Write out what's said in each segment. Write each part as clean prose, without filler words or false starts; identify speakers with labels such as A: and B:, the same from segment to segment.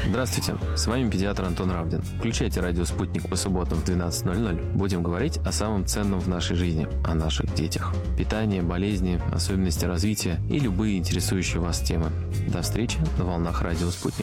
A: Здравствуйте, с вами педиатр Антон Равдин. Включайте радио «Спутник» по субботам в 12:00. Будем говорить о самом ценном в нашей жизни, о наших детях. Питание, болезни, особенности развития и любые интересующие вас темы. До встречи на волнах радио «Спутник».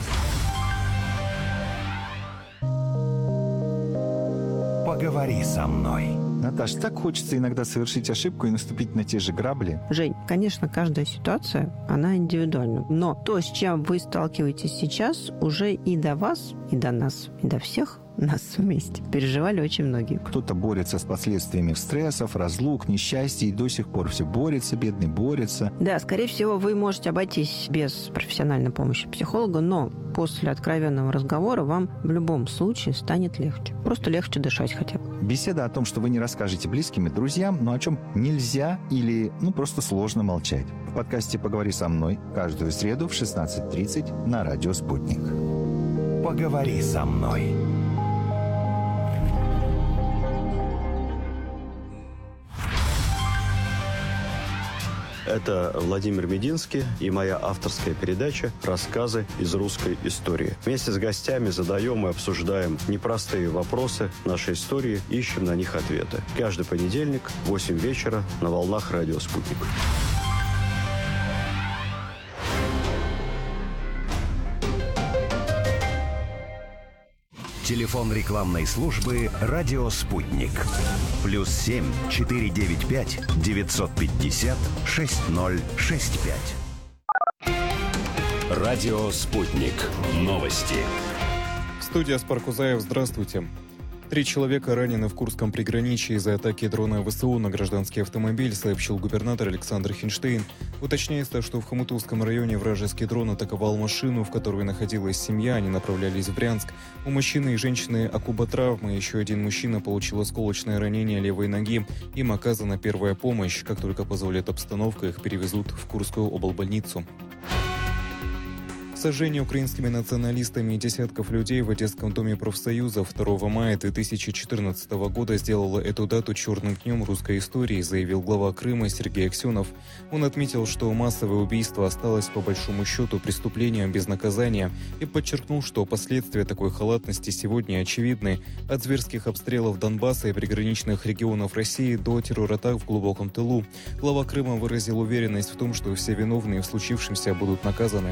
B: Поговори со мной. Наташ, так хочется иногда совершить ошибку и наступить на те же грабли.
C: Жень, конечно, каждая ситуация, она индивидуальна. Но то, с чем вы сталкиваетесь сейчас, уже и до вас, и до нас, и до всех нас вместе переживали очень многие.
B: Кто-то борется с последствиями стрессов, разлук, несчастья и до сих пор все борется, бедный борется.
C: Да, скорее всего, вы можете обойтись без профессиональной помощи психолога, но после откровенного разговора вам в любом случае станет легче. Просто легче дышать хотя бы.
B: Беседа о том, что вы не расскажете близким и друзьям, но о чем нельзя или просто сложно молчать. В подкасте «Поговори со мной» каждую среду в 16:30 на радио «Спутник». Поговори со мной.
D: Это Владимир Мединский и моя авторская передача «Рассказы из русской истории». Вместе с гостями задаем и обсуждаем непростые вопросы нашей истории, ищем на них ответы. Каждый понедельник в 8 вечера на волнах радио «Спутник».
E: Телефон рекламной службы «Радио Спутник». +7 495 950 6065. Радио Спутник. Новости.
F: Студия Спаркузаев, здравствуйте. 3 человека ранены в Курском приграничье из-за атаки дрона ВСУ на гражданский автомобиль, сообщил губернатор Александр Хинштейн. Уточняется, что в Хомутовском районе вражеский дрон атаковал машину, в которой находилась семья, они направлялись в Брянск. У мужчины и женщины окуботравмы, еще один мужчина получил осколочное ранение левой ноги. Им оказана первая помощь. Как только позволит обстановка, их перевезут в Курскую облбольницу. Сожжение украинскими националистами десятков людей в Одесском доме профсоюза 2 мая 2014 года сделало эту дату черным днем русской истории, заявил глава Крыма Сергей Аксенов. Он отметил, что массовое убийство осталось по большому счету преступлением без наказания и подчеркнул, что последствия такой халатности сегодня очевидны. От зверских обстрелов Донбасса и приграничных регионов России до террор-атак в глубоком тылу. Глава Крыма выразил уверенность в том, что все виновные в случившемся будут наказаны.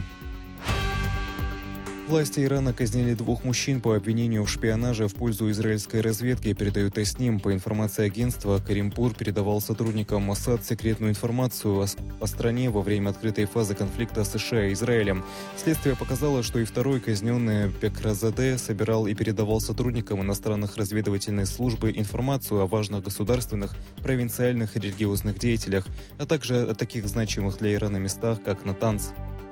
F: Власти Ирана казнили 2 мужчин по обвинению в шпионаже в пользу израильской разведки, передают ТАСС. По информации агентства, Каримпур передавал сотрудникам Моссад секретную информацию о стране во время открытой фазы конфликта США и Израилем. Следствие показало, что и второй казненный Бекразаде собирал и передавал сотрудникам иностранных разведывательной службы информацию о важных государственных, провинциальных и религиозных деятелях, а также о таких значимых для Ирана местах, как Натанс.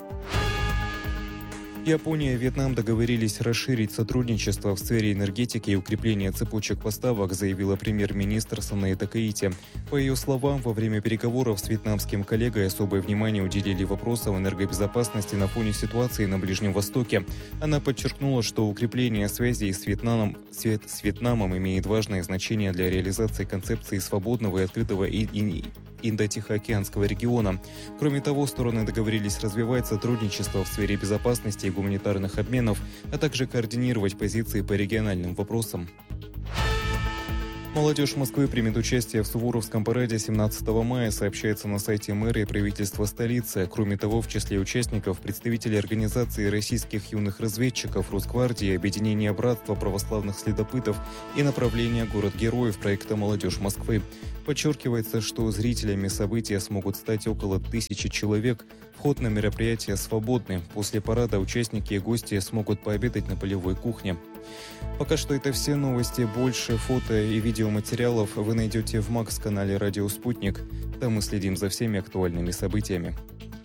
F: Япония и Вьетнам договорились расширить сотрудничество в сфере энергетики и укрепления цепочек поставок, заявила премьер-министр Санэ Такаити. По ее словам, во время переговоров с вьетнамским коллегой особое внимание уделили вопросам энергобезопасности на фоне ситуации на Ближнем Востоке. Она подчеркнула, что укрепление связей с Вьетнамом имеет важное значение для реализации концепции свободного и открытого Индо-Тихоокеанского региона. Кроме того, стороны договорились развивать сотрудничество в сфере безопасности и гуманитарных обменов, а также координировать позиции по региональным вопросам. Молодежь Москвы примет участие в Суворовском параде 17 мая, сообщается на сайте мэра и правительства столицы. Кроме того, в числе участников представители организации российских юных разведчиков, Росгвардии, Объединения Братства православных следопытов и направления «Город-героев» проекта «Молодежь Москвы». Подчеркивается, что зрителями события смогут стать около 1000 человек. Вход на мероприятие свободный. После парада участники и гости смогут пообедать на полевой кухне. Пока что это все новости. Больше фото и видеоматериалов вы найдете в Макс-канале «Радио Спутник». Там мы следим за всеми актуальными событиями.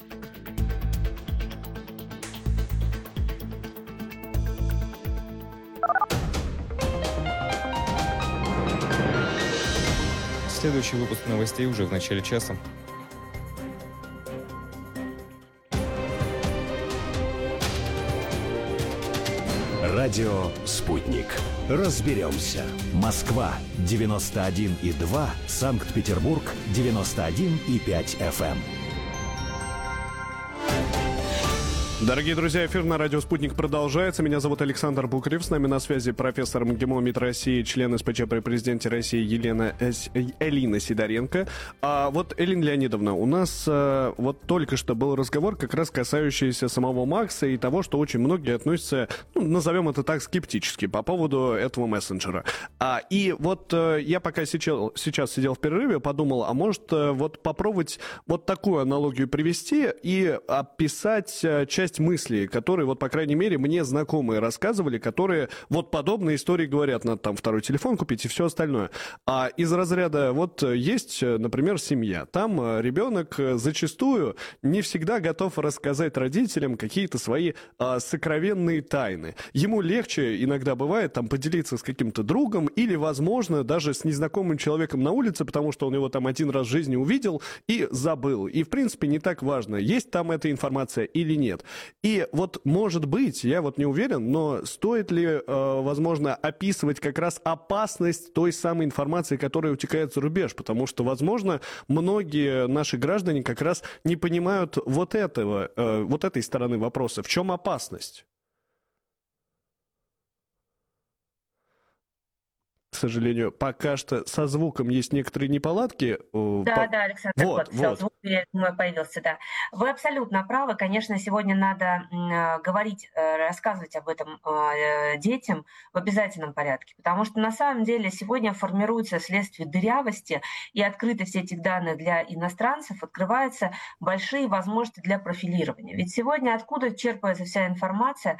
F: Следующий выпуск новостей уже в начале часа.
E: Радио «Спутник». Разберемся. Москва 91,2, Санкт-Петербург 91,5 FM.
G: Дорогие друзья, эфир на радио «Спутник» продолжается. Меня зовут Александр Букарев. С нами на связи профессор МГИМО МИД России, член СПЧ при президенте России Элина Сидоренко. Вот, Элина Леонидовна, у нас вот только что был разговор, как раз касающийся самого Макса и того, что очень многие относятся, назовем это так, скептически по поводу этого мессенджера. И вот я пока сейчас сидел в перерыве, подумал, а может вот попробовать вот такую аналогию привести и описать часть мыслей, которые, вот, по крайней мере, мне знакомые рассказывали, которые вот подобные истории говорят, надо там второй телефон купить и все остальное. Из разряда, вот есть, например, семья, там ребенок зачастую не всегда готов рассказать родителям какие-то свои сокровенные тайны. Ему легче иногда бывает там поделиться с каким-то другом или, возможно, даже с незнакомым человеком на улице, потому что он его там один раз в жизни увидел и забыл. И, в принципе, не так важно, есть там эта информация или нет. И вот, может быть, я вот не уверен, но стоит ли, возможно, описывать как раз опасность той самой информации, которая утекает за рубеж, потому что, возможно, многие наши граждане как раз не понимают вот этой стороны вопроса. В чем опасность? К сожалению, пока что со звуком есть некоторые неполадки.
H: Да, Александр, вот. Звук, я думаю, появился, да. Вы абсолютно правы. Конечно, сегодня надо говорить, рассказывать об этом детям в обязательном порядке, потому что на самом деле сегодня формируется вследствие дырявости и открытости этих данных для иностранцев, открываются большие возможности для профилирования. Ведь сегодня откуда черпается вся информация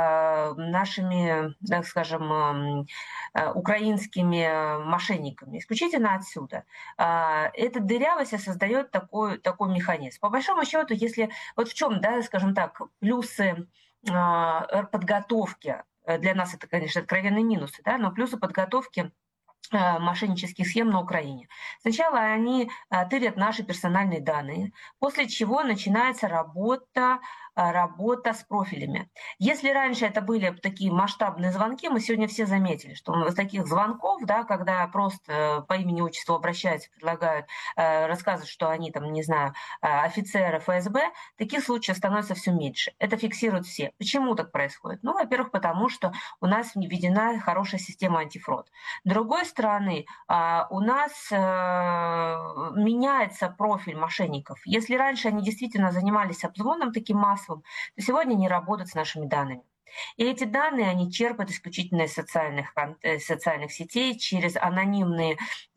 H: нашими, так скажем, украинскими мошенниками? Исключительно отсюда. Эта дырявость создает такой механизм. По большому счету, если вот в чем, да, скажем так, плюсы подготовки, для нас это, конечно, откровенные минусы, да, но плюсы подготовки мошеннических схем на Украине. Сначала они тырят наши персональные данные, после чего начинается работа с профилями. Если раньше это были такие масштабные звонки, мы сегодня все заметили, что из таких звонков, да, когда просто по имени отчеству обращаются, предлагают, рассказывают, что они там, не знаю, офицеры ФСБ, таких случаев становится все меньше. Это фиксируют все. Почему так происходит? Ну, во-первых, потому что у нас введена хорошая система антифрод. С другой стороны, у нас меняется профиль мошенников. Если раньше они действительно занимались обзвоном таким массовым, то сегодня не работают с нашими данными. И эти данные они черпают исключительно из социальных сетей, через анонимные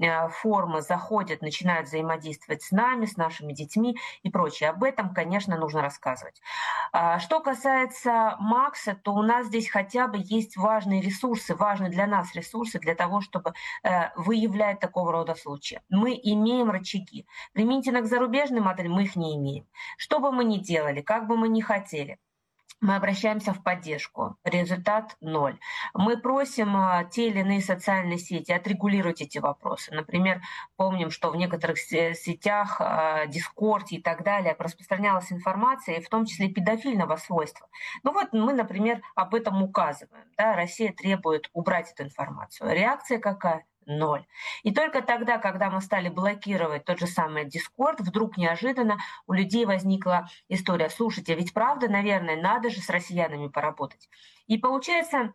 H: формы заходят, начинают взаимодействовать с нами, с нашими детьми и прочее. Об этом, конечно, нужно рассказывать. Что касается Макса, то у нас здесь хотя бы есть важные ресурсы, важные для нас ресурсы для того, чтобы выявлять такого рода случаи. Мы имеем рычаги. Применительно к зарубежным моделям мы их не имеем. Что бы мы ни делали, как бы мы ни хотели, мы обращаемся в поддержку. Результат – 0. Мы просим те или иные социальные сети отрегулировать эти вопросы. Например, помним, что в некоторых сетях, Discord и так далее, распространялась информация, в том числе педофильного свойства. Ну вот мы, например, об этом указываем. Да, Россия требует убрать эту информацию. Реакция какая? 0. И только тогда, когда мы стали блокировать тот же самый Discord, вдруг неожиданно у людей возникла история: слушайте, ведь правда, наверное, надо же с россиянами поработать. И получается,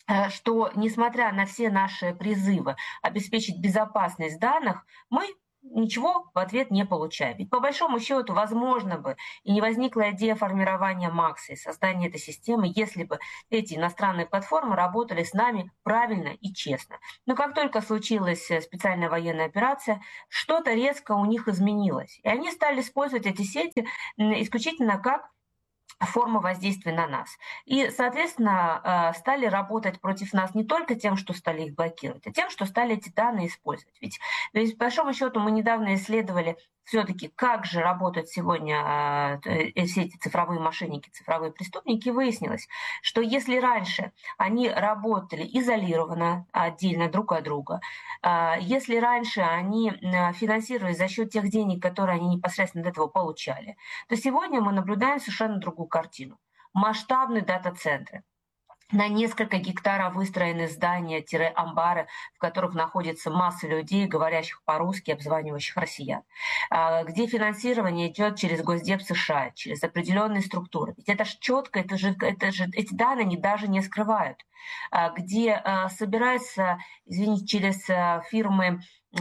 H: что несмотря на все наши призывы обеспечить безопасность данных, мы ничего в ответ не получаем. Ведь по большому счету, возможно бы и не возникла идея формирования Макса и создания этой системы, если бы эти иностранные платформы работали с нами правильно и честно. Но как только случилась специальная военная операция, что-то резко у них изменилось. И они стали использовать эти сети исключительно как форма воздействия на нас. И, соответственно, стали работать против нас не только тем, что стали их блокировать, а тем, что стали эти данные использовать. Ведь по большому счету мы недавно исследовали все-таки, как же работают сегодня все эти цифровые мошенники, цифровые преступники, выяснилось, что если раньше они работали изолированно, отдельно друг от друга, если раньше они финансировались за счет тех денег, которые они непосредственно от этого получали, то сегодня мы наблюдаем совершенно другую картину. Масштабные дата-центры. На несколько гектаров выстроены здания-амбары, в которых находится масса людей, говорящих по-русски, обзванивающих россиян. Где финансирование идет через Госдеп США, через определенные структуры. Ведь это же четко, эти данные они даже не скрывают. Где собираются, извините, через фирмы,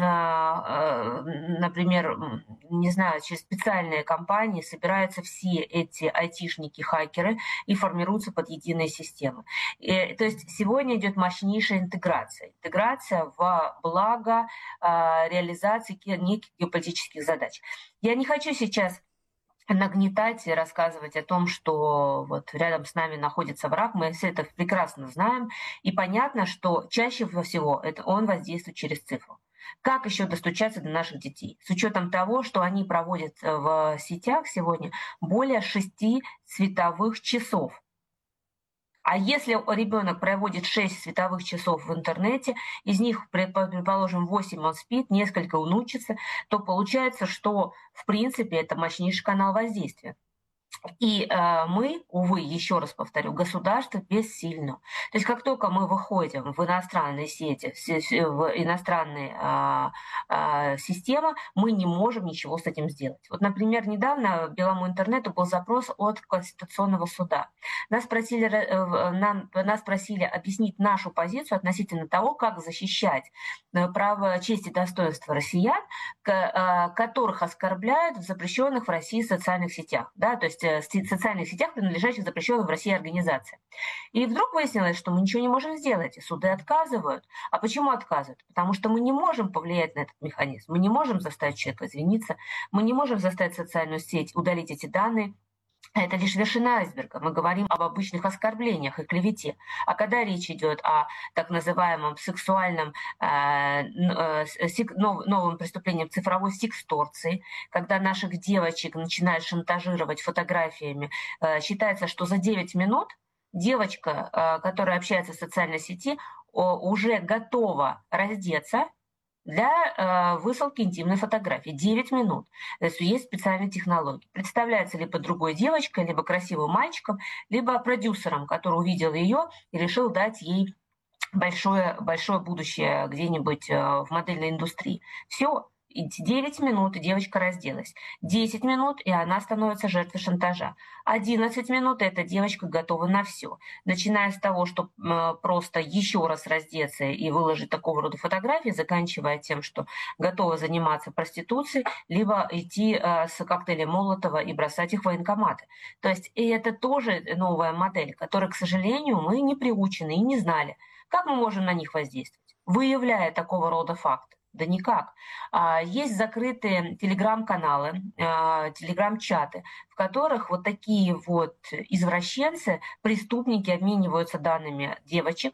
H: например, не знаю, через специальные компании собираются все эти айтишники, хакеры и формируются под единые системы. То есть сегодня идет мощнейшая интеграция. Интеграция в благо реализации неких геополитических задач. Я не хочу сейчас нагнетать и рассказывать о том, что вот рядом с нами находится враг. Мы все это прекрасно знаем. И понятно, что чаще всего он воздействует через цифру. Как еще достучаться до наших детей? С учетом того, что они проводят в сетях сегодня более 6 световых часов. А если ребенок проводит 6 световых часов в интернете, из них, предположим, 8 он спит, несколько он учится, то получается, что, в принципе, это мощнейший канал воздействия. И мы, увы, еще раз повторю, государство бессильно. То есть как только мы выходим в иностранные сети, в иностранные системы, мы не можем ничего с этим сделать. Вот, например, недавно Белому интернету был запрос от Конституционного суда. Нас просили объяснить нашу позицию относительно того, как защищать право, честь и достоинство россиян, которых оскорбляют в запрещенных в России социальных сетях. Да, то есть социальных сетях, принадлежащих запрещенным в России организациям. И вдруг выяснилось, что мы ничего не можем сделать, и суды отказывают. А почему отказывают? Потому что мы не можем повлиять на этот механизм, мы не можем заставить человека извиниться, мы не можем заставить социальную сеть удалить эти данные. Это лишь вершина айсберга. Мы говорим об обычных оскорблениях и клевете. А когда речь идет о так называемом сексуальном новым преступлением цифровой сексторции, когда наших девочек начинают шантажировать фотографиями, считается, что за 9 минут девочка, которая общается в социальной сети, уже готова раздеться для высылки интимной фотографии. 9 минут. То есть есть специальные технологии. Представляется либо другой девочкой, либо красивым мальчиком, либо продюсером, который увидел ее и решил дать ей большое будущее где-нибудь в модельной индустрии. Все. 9 минут, и девочка разделась. 10 минут, и она становится жертвой шантажа. 11 минут, и эта девочка готова на все. Начиная с того, что просто еще раз раздеться и выложить такого рода фотографии, заканчивая тем, что готова заниматься проституцией, либо идти с коктейлем Молотова и бросать их в военкоматы. То есть и это тоже новая модель, которой, к сожалению, мы не приучены и не знали. Как мы можем на них воздействовать, выявляя такого рода факты? Да никак. Есть закрытые телеграм-каналы, телеграм-чаты, в которых вот такие вот извращенцы, преступники обмениваются данными девочек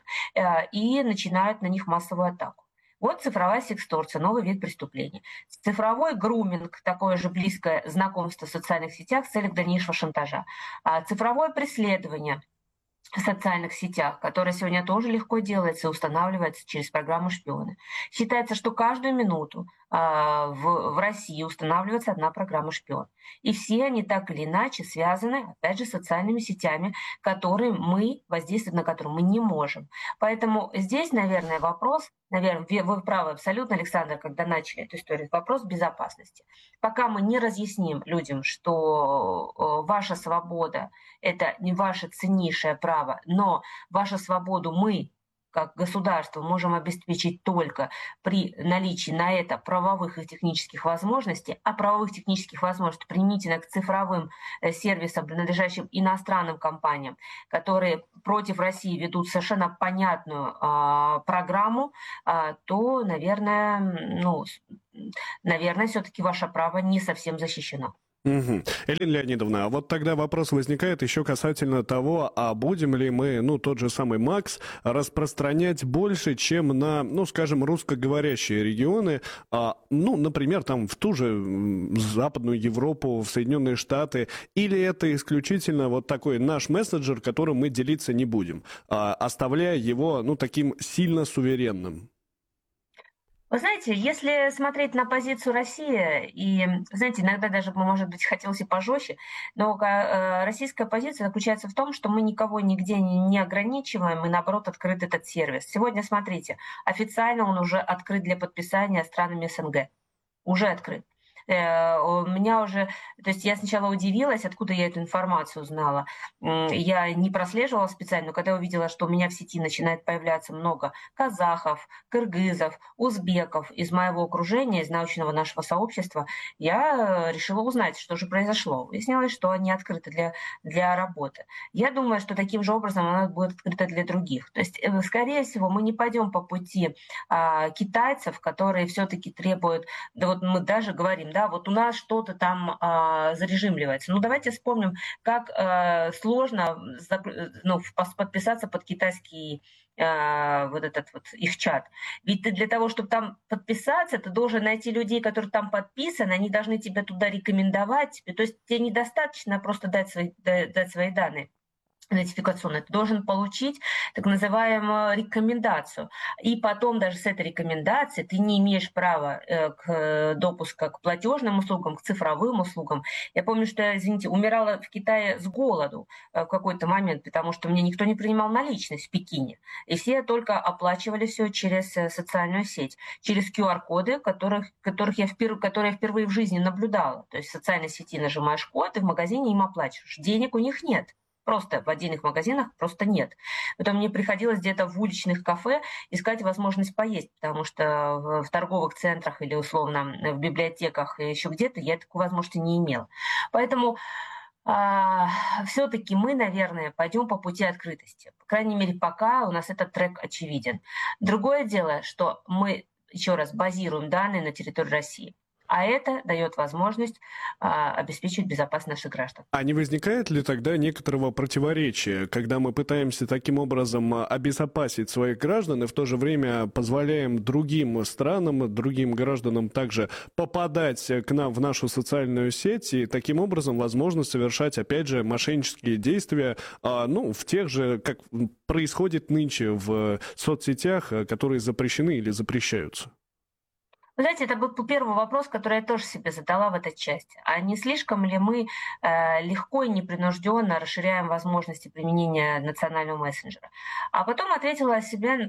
H: и начинают на них массовую атаку. Вот цифровая сексторция, новый вид преступления. Цифровой груминг, такое же близкое знакомство в социальных сетях с целью дальнейшего шантажа. Цифровое преследование в социальных сетях, которая сегодня тоже легко делается и устанавливается через программу «Шпионы». Считается, что каждую минуту в России устанавливается одна программа «Шпион». И все они так или иначе связаны, опять же, с социальными сетями, воздействовать на которые мы не можем. Поэтому здесь, наверное, вопрос, вы правы абсолютно, Александр, когда начали эту историю, вопрос безопасности. Пока мы не разъясним людям, что ваша свобода – это не ваше ценнейшее право, но вашу свободу мы, как государство, можем обеспечить только при наличии на это правовых и технических возможностей, а правовых технических возможностей применительно к цифровым сервисам, принадлежащим иностранным компаниям, которые против России ведут совершенно понятную программу, то, наверное, все-таки ваше право не совсем защищено.
G: Угу. Элина Леонидовна, а вот тогда вопрос возникает еще касательно того, а будем ли мы, тот же самый МАКС, распространять больше, чем на, скажем, русскоговорящие регионы, например, там в ту же Западную Европу, в Соединенные Штаты, или это исключительно вот такой наш мессенджер, которым мы делиться не будем, оставляя его, таким сильно суверенным?
H: Вы знаете, если смотреть на позицию России, и, знаете, иногда даже, может быть, хотелось и пожестче, но российская позиция заключается в том, что мы никого нигде не ограничиваем, и, наоборот, открыт этот сервис. Сегодня, смотрите, официально он уже открыт для подписания странами СНГ. Уже открыт. У меня уже, то есть я сначала удивилась, откуда я эту информацию узнала. Я не прослеживала специально, но когда увидела, что у меня в сети начинает появляться много казахов, кыргызов, узбеков из моего окружения, из научного нашего сообщества, я решила узнать, что же произошло. Выяснилось, что они открыты для работы. Я думаю, что таким же образом она будет открыта для других. То есть, скорее всего, мы не пойдем по пути китайцев, которые все-таки требуют, да вот мы даже говорим, да, вот у нас что-то там зарежимливается. Ну, давайте вспомним, как сложно подписаться под китайский вот этот вот их чат. Ведь ты для того, чтобы там подписаться, ты должен найти людей, которые там подписаны, они должны тебя туда рекомендовать. То есть тебе недостаточно просто дать свои данные идентификационный, ты должен получить так называемую рекомендацию. И потом даже с этой рекомендацией ты не имеешь права к допуска к платежным услугам, к цифровым услугам. Я помню, что я, извините, умирала в Китае с голоду в какой-то момент, потому что мне никто не принимал наличность в Пекине. И все только оплачивали все через социальную сеть, через QR-коды, которые я впервые в жизни наблюдала. То есть в социальной сети нажимаешь код, и в магазине им оплачиваешь. Денег у них нет. Просто в отдельных магазинах просто нет. Потом мне приходилось где-то в уличных кафе искать возможность поесть, потому что в торговых центрах или условно в библиотеках и еще где-то я такой возможности не имела. Поэтому все-таки мы, наверное, пойдем по пути открытости. По крайней мере, пока у нас этот трек очевиден. Другое дело, что мы, еще раз, базируем данные на территории России. А это дает возможность обеспечить безопасность наших граждан.
G: А не возникает ли тогда некоторого противоречия, когда мы пытаемся таким образом обезопасить своих граждан и в то же время позволяем другим странам, другим гражданам также попадать к нам в нашу социальную сеть и таким образом, возможно, совершать, опять же, мошеннические действия, в тех же, как происходит нынче в соцсетях, которые запрещены или запрещаются?
H: Вы знаете, это был первый вопрос, который я тоже себе задала в этой части. А не слишком ли мы легко и непринужденно расширяем возможности применения национального мессенджера? А потом ответила себе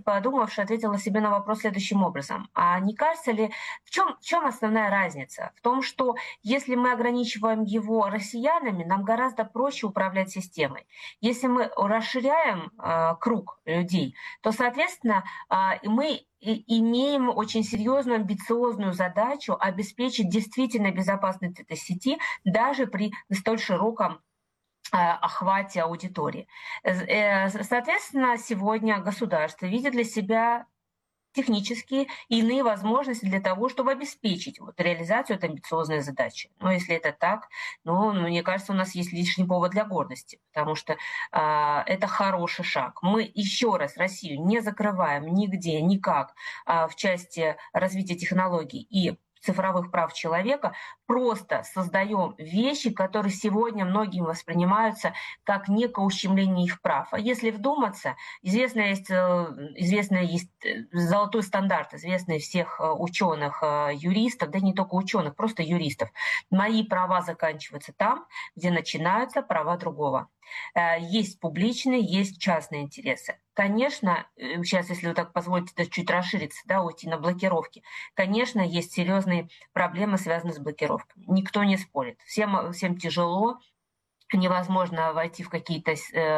H: на вопрос следующим образом. А не кажется ли, в чем основная разница? В том, что если мы ограничиваем его россиянами, нам гораздо проще управлять системой. Если мы расширяем круг людей, то, соответственно, мы имеем очень серьезную, амбициозную задачу обеспечить действительно безопасность этой сети даже при столь широком охвате аудитории. Соответственно, сегодня государство видит для себя технические и иные возможности для того, чтобы обеспечить реализацию этой амбициозной задачи. Но если это так, мне кажется, у нас есть лишний повод для гордости, потому что это хороший шаг. Мы еще раз Россию не закрываем нигде, никак в части развития технологий и цифровых прав человека, просто создаем вещи, которые сегодня многим воспринимаются как некое ущемление их прав. А если вдуматься, известный есть золотой стандарт, известный всех ученых, юристов, да не только ученых, просто юристов. Мои права заканчиваются там, где начинаются права другого. Есть публичные, есть частные интересы. Конечно, сейчас, если вы так позволите чуть расшириться, уйти на блокировки, конечно, есть серьезные проблемы, связанные с блокировками. Никто не спорит. Всем тяжело, невозможно войти в какие-то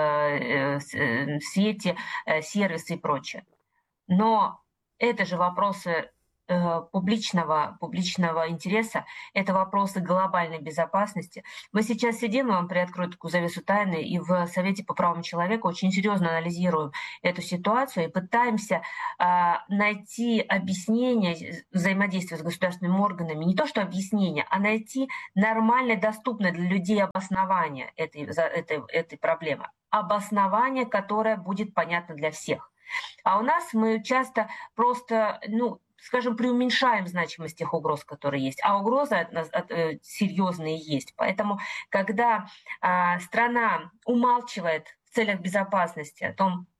H: сети, сервисы и прочее. Но это же вопросы публичного интереса, это вопросы глобальной безопасности. Мы сейчас сидим, я вам приоткрою такую завесу тайны, и в Совете по правам человека очень серьезно анализируем эту ситуацию и пытаемся найти объяснение взаимодействия с государственными органами, не то что объяснение, а найти нормальное, доступное для людей обоснование этой проблемы. Обоснование, которое будет понятно для всех. А у нас мы часто просто, скажем, преуменьшаем значимость тех угроз, которые есть. А угрозы серьезные есть. Поэтому, когда страна умалчивает в целях безопасности о том,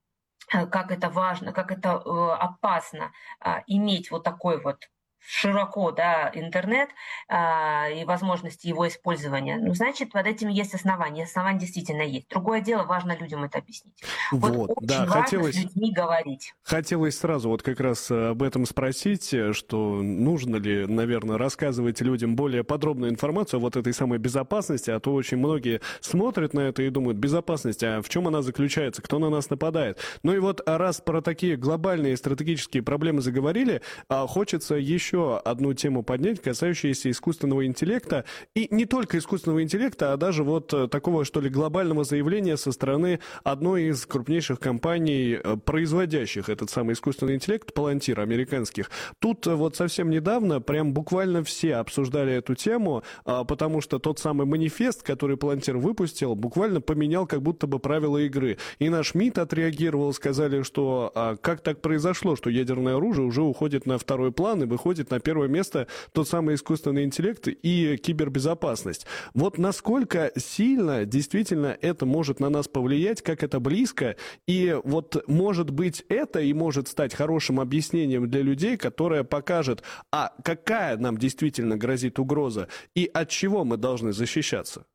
H: как это важно, как это опасно иметь вот такой вот широко, да, интернет и возможности его использования, ну, значит, под этим есть основания. Основания действительно есть. Другое дело, важно людям это объяснить. Вот очень
G: да,
H: важно с людьми говорить.
G: Хотелось сразу вот как раз об этом спросить, что нужно ли, наверное, рассказывать людям более подробную информацию о вот этой самой безопасности, а то очень многие смотрят на это и думают, безопасность, а в чем она заключается, кто на нас нападает. Ну и вот раз про такие глобальные стратегические проблемы заговорили, хочется еще одну тему поднять, касающуюся искусственного интеллекта. И не только искусственного интеллекта, а даже вот такого, что ли, глобального заявления со стороны одной из крупнейших компаний, производящих этот самый искусственный интеллект, Palantir, американских. Тут вот совсем недавно прям буквально все обсуждали эту тему, потому что тот самый манифест, который Palantir выпустил, буквально поменял как будто бы правила игры. И наш МИД отреагировал, сказали, что как так произошло, что ядерное оружие уже уходит на второй план и выходит на первое место тот самый искусственный интеллект и кибербезопасность. Вот насколько сильно действительно это может на нас повлиять, как это близко, и вот может быть это и может стать хорошим объяснением для людей, которое покажет, какая нам действительно грозит угроза и от чего мы должны защищаться.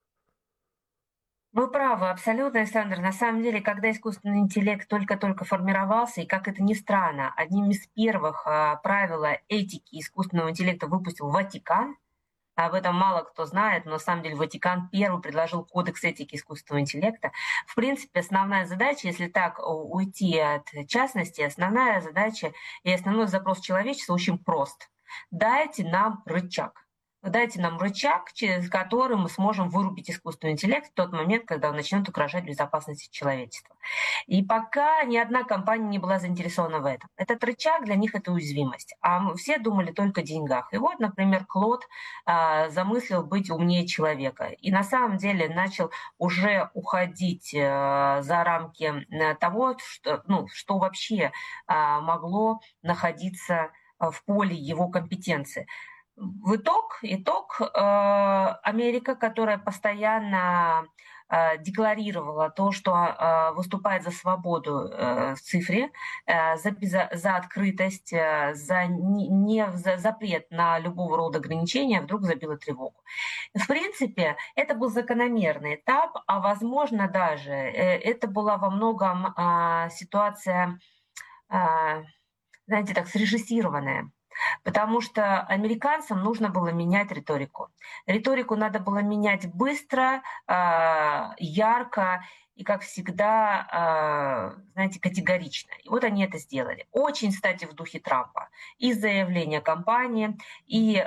H: Вы правы, абсолютно, Александр. На самом деле, когда искусственный интеллект только-только формировался, и, как это ни странно, одним из первых правил этики искусственного интеллекта выпустил Ватикан, об этом мало кто знает, но на самом деле Ватикан первый предложил кодекс этики искусственного интеллекта. В принципе, основная задача, если так уйти от частности, основная задача и основной запрос человечества очень прост. Дайте нам рычаг. Дайте нам рычаг, через который мы сможем вырубить искусственный интеллект в тот момент, когда он начнет угрожать безопасности человечества. И пока ни одна компания не была заинтересована в этом. Этот рычаг для них — это уязвимость. А мы все думали только о деньгах. И вот, например, Клод замыслил быть умнее человека. И на самом деле начал уже уходить за рамки того, что вообще могло находиться в поле его компетенции. Итог Америка, которая постоянно декларировала то, что выступает за свободу в цифре, за открытость, за запрет на любого рода ограничения, вдруг забила тревогу. В принципе, это был закономерный этап, а возможно даже это была во многом ситуация, знаете, так срежиссированная. Потому что американцам нужно было менять риторику. Риторику надо было менять быстро, ярко и, как всегда, знаете, категорично. И вот они это сделали. Очень, кстати, в духе Трампа. И заявление компании, и,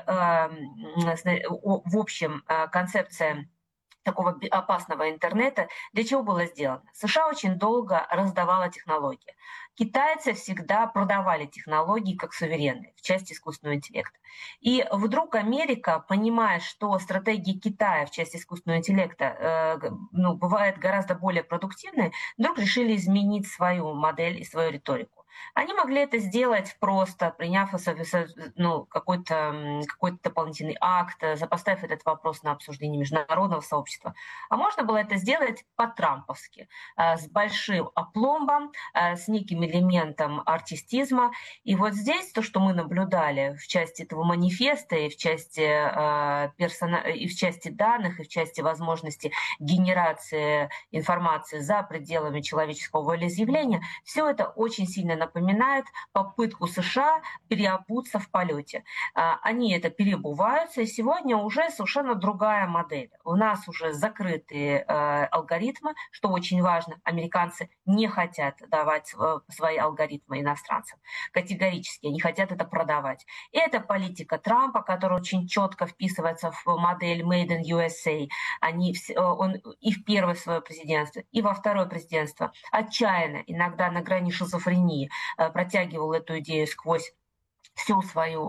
H: в общем, концепция такого опасного интернета, для чего было сделано? США очень долго раздавала технологии. Китайцы всегда продавали технологии как суверенные в части искусственного интеллекта. И вдруг Америка, понимая, что стратегия Китая в части искусственного интеллекта бывает гораздо более продуктивной, вдруг решили изменить свою модель и свою риторику. Они могли это сделать просто, приняв какой-то дополнительный акт, поставив этот вопрос на обсуждение международного сообщества. А можно было это сделать по-трамповски, с большим опломбом, с неким элементом артистизма. И вот здесь то, что мы наблюдали в части этого манифеста, и в части данных, и в части возможности генерации информации за пределами человеческого волеизъявления, все это очень сильно напоминает попытку США переобуться в полете. Они это переобуваются, и сегодня уже совершенно другая модель. У нас уже закрытые алгоритмы, что очень важно. Американцы не хотят давать свои алгоритмы иностранцам. Категорически они хотят это продавать. И это политика Трампа, которая очень четко вписывается в модель Made in USA. Он и в первое свое президентство, и во второе президентство отчаянно, иногда на грани шизофрении, протягивал эту идею сквозь все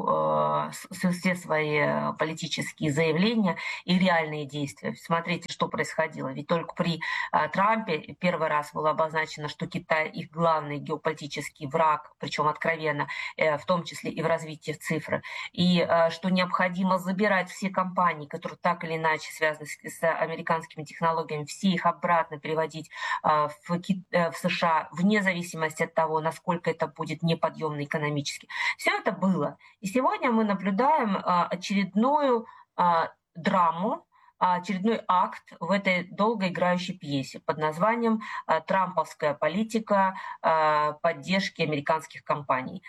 H: свои политические заявления и реальные действия. Смотрите, что происходило. Ведь только при Трампе первый раз было обозначено, что Китай их главный геополитический враг, причем откровенно, в том числе и в развитии цифры, и что необходимо забирать все компании, которые так или иначе связаны с американскими технологиями, все их обратно переводить в США, вне зависимости от того, насколько это будет неподъемно экономически. Все это было. И сегодня мы наблюдаем очередную драму, очередной акт в этой долгоиграющей пьесе под названием «Трамповская политика поддержки американских компаний».